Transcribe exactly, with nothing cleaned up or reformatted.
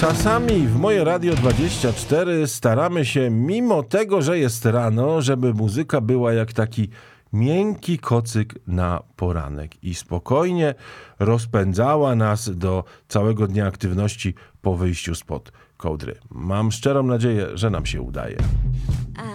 Czasami w Moje Radio dwadzieścia cztery staramy się, mimo tego, że jest rano, żeby muzyka była jak taki miękki kocyk na poranek i spokojnie rozpędzała nas do całego dnia aktywności po wyjściu spod kołdry. Mam szczerą nadzieję, że nam się udaje.